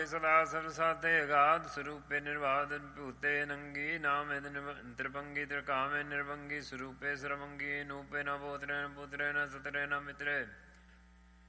ਸਦਾ ਸਭ ਸਾਧੇ ਅਗਾਧ ਸਰੂਪੇ ਨਿਰਵਾਦ ਭੂਤੇ ਨੰਗੀ ਨਾਮੇ ਤ੍ਰਿਭੰਗੀ ਤ੍ਰਿਕਾਮੇ ਨਿਰਭੰਗੀ ਸਰੂਪੇ ਸਰਮੰਗੀ ਨੂਪੇ ਨ ਪੋਤਰੇ ਨ ਪੁੱਤਰੇ ਨ ਸਤਰੇ ਨ ਮਿਤਰੇ